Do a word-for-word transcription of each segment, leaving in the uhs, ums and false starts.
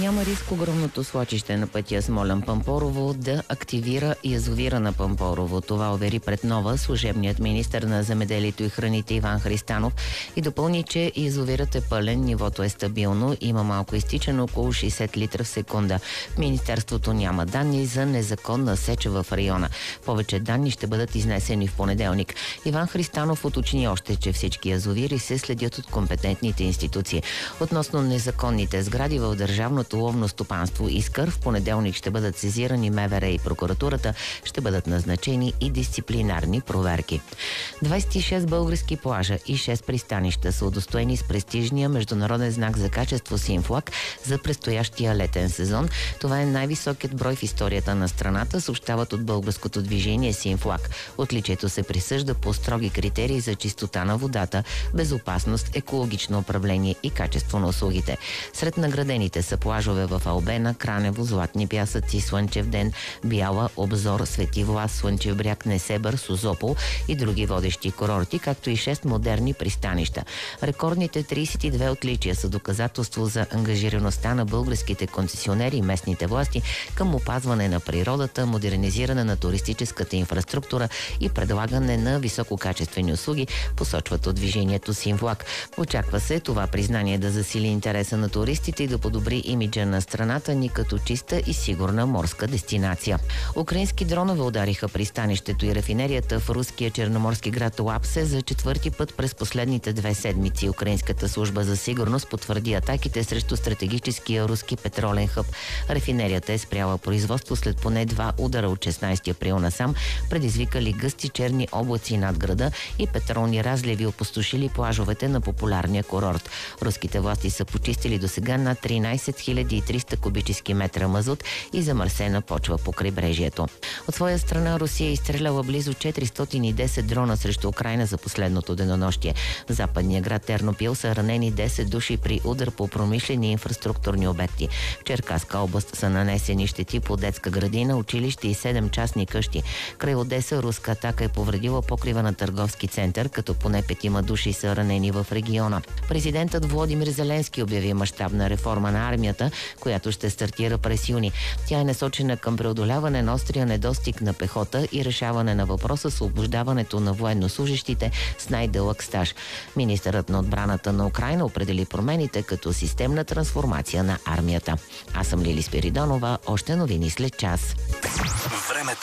няма риск огромното свлачище на пътя Смолян-Пампорово да активира язовира на Пампорово. Това увери пред Нова служебният министър на земеделието и храните Иван Христанов и допълни, че язовирът е пълен, нивото е стабилно, има малко изтичане, около шейсет литра в секунда. В министерството няма данни за незаконна сеча в района. Повече данни ще бъдат изнесени в понеделник. Иван Христанов уточни още, че всички язовири се следят от компетентните институции. Относно незаконните сгради в Държавното ловно стопанство Искър, в понеделник ще бъдат сезирани МВР и прокуратурата, ще бъдат назначени и дисциплинарни проверки. двадесет и шест български плажа и шест пристанища са удостоени с престижния международен знак за качество Синфлаг за предстоящия летен сезон. Това е най-високият брой в историята на страната, съобщават от българското движение Синфлаг. Отличието се присъжда по строги критерии за чистота на водата, безопасност, екологично управление и качество на услугите. Сред наградените са плажове в Албена, Кранево, Златни пясъци, Слънчев ден, Бяла, Обзор, Свети Влас, Слънчев бряг, Несебър, Созопол и други водещи курорти, както и шест модерни пристанища. Рекордните тридесет и две отличия са доказателство за ангажираността на българските концесионери и местните власти към опазване на природата, модернизиране на туристическата инфраструктура и предлагане на висококачествени услуги, посочват от движението Синфлаг. Очаква се това признание да засили интереса на туристите и да подобри имиджа на страната ни като чиста и сигурна морска дестинация. Украински дронове удариха пристанището и рафинерията в руския черноморски град Туапсе за четвърти път през последните две седмици. Украинската служба за сигурност потвърди атаките срещу стратегическия руски петролен хъб. Рафинерията е спряла производство след поне два удара от шестнадесети април насам, предизвикали гъсти черни облаци над града и петролни разливи, опустошили плажовете на популярния курорт. Руските власти са почистили до сега над тринадесет хиляди и триста кубически метра мазут и замърсена почва по крайбрежието. От своя страна Русия е изстреляла близо четиристотин и десет дрона срещу Украйна за последното денонощие. В западния град Тернопил са ранени десет души при удар по промишлени инфраструктурни обекти. В Черкаска област са нанесени щети по детска градина, училище и седем частни къщи. Край Одеса руска атака е повредила покрива на търговски център, като поне петима души са ранени в региона. Президентът Володимир Зеленски обяви мащабна реформа на армията, която ще стартира през юни. Тя е насочена към преодоляване на острия недостиг на пехота и решаване на въпроса с освобождаването на военнослужещите с най-дълъг стаж. Министърът на отбраната на Украйна определи промените като системна трансформация на армията. Аз съм Лили Спиридонова. Още новини след час. Времето.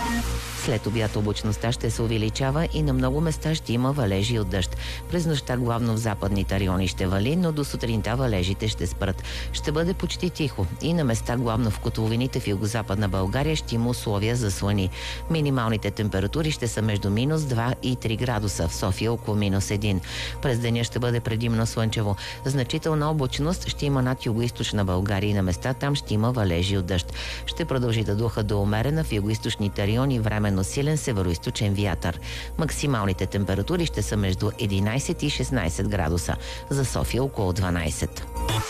След обяд облачността ще се увеличава и на много места ще има валежи от дъжд. През нощта главно в западните райони ще вали, но до сутринта валежите ще спрат. Ще бъде почти тихо и на места главно в котловините в югозападна България ще има условия за слани. Минималните температури ще са между минус два и три градуса, в София около минус един. През деня ще бъде предимно слънчево. Значителна облачност ще има над югоизточна България и на места там ще има валежи от дъжд. Ще продължи да духа до умерена в югоизточните райони временно силен североизточен вятър. Максималните температури ще са между единадесет и шестнадесет градуса. За София около дванадесет.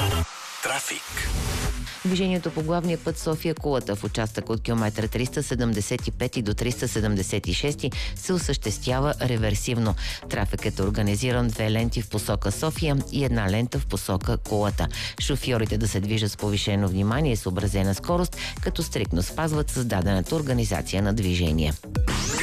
Трафик. Движението по главния път София-Кулата в участък от километър триста седемдесет и пет до триста седемдесет и шест се осъществява реверсивно. Трафикът е организиран две ленти в посока София и една лента в посока Кулата. Шофьорите да се движат с повишено внимание и съобразена скорост, като стриктно спазват създадената организация на движение.